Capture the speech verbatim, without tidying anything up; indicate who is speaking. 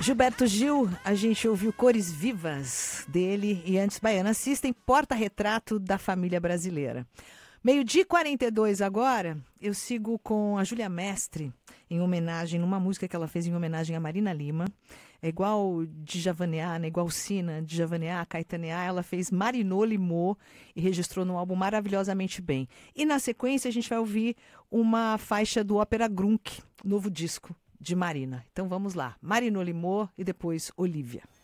Speaker 1: Gilberto Gil, a gente ouviu Cores Vivas dele e antes Baiana System, porta-retrato da família brasileira. Meio-dia e quarenta e dois agora, eu sigo com a Júlia Mestre, em homenagem, numa música que ela fez em homenagem a Marina Lima. É igual Djavanear, né? Igual Sina, Djavanear, Caetanear, ela fez Marinô Limô e registrou no álbum maravilhosamente bem. E na sequência a gente vai ouvir uma faixa do Ópera Grunk, novo disco de Marina. Então vamos lá, Marinô Limô e depois Olívia.